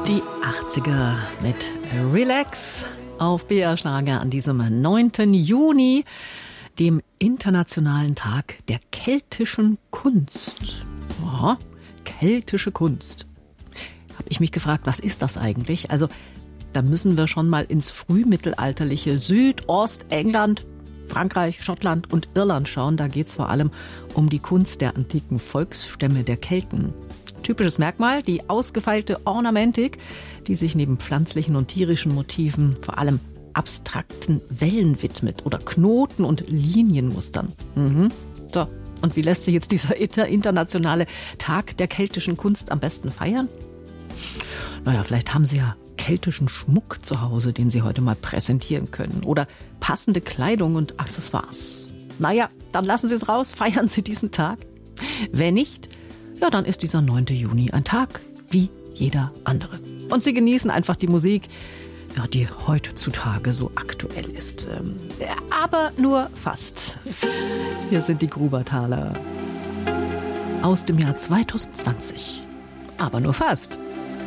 Die 80er mit Relax auf BR Schlager an diesem 9. Juni, dem Internationalen Tag der keltischen Kunst. Ja, keltische Kunst. Habe ich mich gefragt, was ist das eigentlich? Also, da müssen wir schon mal ins frühmittelalterliche Südostengland, Frankreich, Schottland und Irland schauen. Da geht es vor allem um die Kunst der antiken Volksstämme der Kelten. Typisches Merkmal, die ausgefeilte Ornamentik, die sich neben pflanzlichen und tierischen Motiven vor allem abstrakten Wellen widmet oder Knoten- und Linienmustern. So, und wie lässt sich jetzt dieser internationale Tag der keltischen Kunst am besten feiern? Naja, vielleicht haben Sie ja keltischen Schmuck zu Hause, den Sie heute mal präsentieren können. Oder passende Kleidung und Accessoires. Naja, dann lassen Sie es raus, feiern Sie diesen Tag. Wenn nicht, ja, dann ist dieser 9. Juni ein Tag wie jeder andere. Und Sie genießen einfach die Musik, ja, die heutzutage so aktuell ist. Aber nur fast. Hier sind die Grubertaler aus dem Jahr 2020. Aber nur fast.